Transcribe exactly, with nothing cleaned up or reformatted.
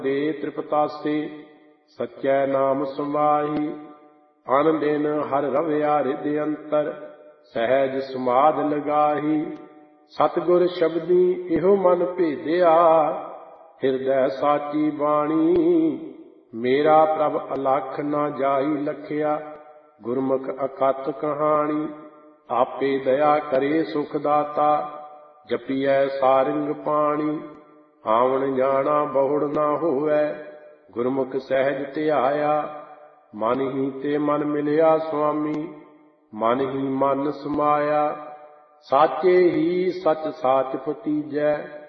ਦੇ ਤ੍ਰਿਪਤਾਸੇ ਸਚੈ ਨਾਮ ਸਮਾਹੀ। ਅਨ ਦਿਨ ਹਰ ਰਵਿਆ ਰਿਦ ਅੰਤਰ ਸਹਿਜ ਸਮਾਧ ਲਗਾਹੀ। ਸਤਿਗੁਰ ਸ਼ਬਦੀ ਇਹੋ ਮਨ ਭੇਦਿਆ ਹਿਰਦੈ ਸਾਚੀ ਬਾਣੀ। ਮੇਰਾ ਪ੍ਰਭ ਅਲਖ ਨਾ ਜਾਈ ਲਖਿਆ ਗੁਰਮੁਖ ਅਕਥ ਕਹਾਣੀ। ਆਪੇ ਦਇਆ ਕਰੇ ਸੁਖ ਦਾਤਾ ਜਪੀਐ ਸਾਰੰਗ ਪਾਣੀ। ਆਵਣ ਜਾਣਾ ਬਹੁੜ ਨਾ ਹੋਵੈ ਗੁਰਮੁਖ ਸਹਿਜ ਧਿਆਇਆ। ਮਨ ਹੀ ਤੇ ਮਨ ਮਿਲਿਆ ਸੁਆਮੀ ਮਨ ਹੀ ਮਨ ਸਮਾਇਆ। ਸਾਚੇ ਹੀ ਸਚ ਸਾਚ ਭਤੀਜੈ